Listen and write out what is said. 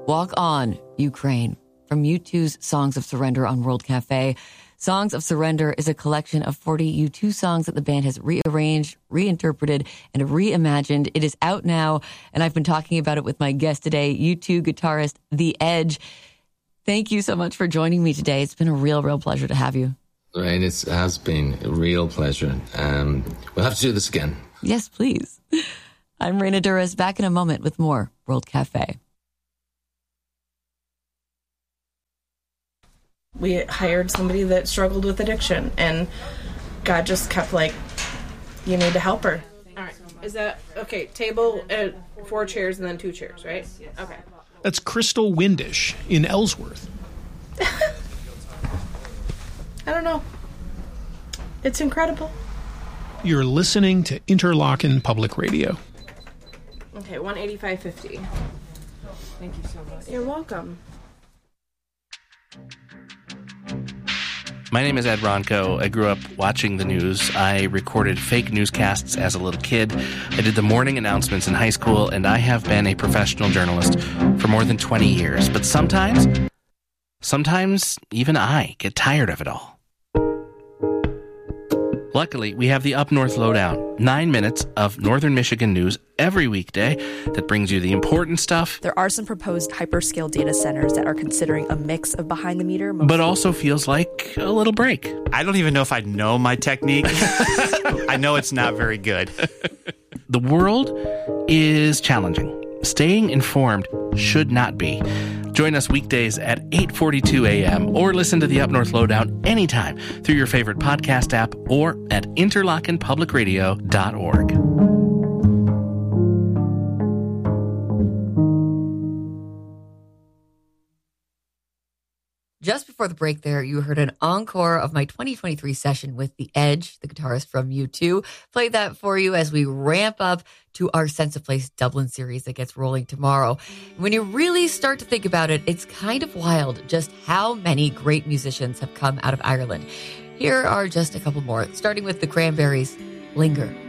Walk On, Ukraine, from U2's Songs of Surrender on World Cafe. Songs of Surrender is a collection of 40 U2 songs that the band has rearranged, reinterpreted, and reimagined. It is out now, and I've been talking about it with my guest today, U2 guitarist The Edge. Thank you so much for joining me today. It's been a real pleasure to have you. Right, it has been a real pleasure. We'll have to do this again. Yes, please. I'm Raina Douris, back in a moment with more World Cafe. We hired somebody that struggled with addiction, and God just kept like, you need to help her. All right. Is that, okay, table, 4 chairs and then 2 chairs, right? Yes. Okay. That's Crystal Windish in Ellsworth. I don't know. It's incredible. You're listening to Interlochen Public Radio. Okay, 185.50. Thank you so much. You're welcome. My name is Ed Ronco. I grew up watching the news. I recorded fake newscasts as a little kid. I did the morning announcements in high school, and I have been a professional journalist for more than 20 years. But sometimes even I get tired of it all. Luckily, we have the Up North Lowdown, 9 minutes of Northern Michigan news every weekday that brings you the important stuff. There are some proposed hyperscale data centers that are considering a mix of behind-the-meter, but also feels like a little break. I don't even know if I know my technique. I know it's not very good. The world is challenging. Staying informed should not be. Join us weekdays at 8:42 a.m. or listen to the Up North Lowdown anytime through your favorite podcast app or at interlochenpublicradio.org. Just before the break there, you heard an encore of my 2023 session with The Edge, the guitarist from U2. Played that for you as we ramp up to our Sense of Place Dublin series that gets rolling tomorrow. When you really start to think about it, it's kind of wild just how many great musicians have come out of Ireland. Here are just a couple more, starting with the Cranberries, Linger.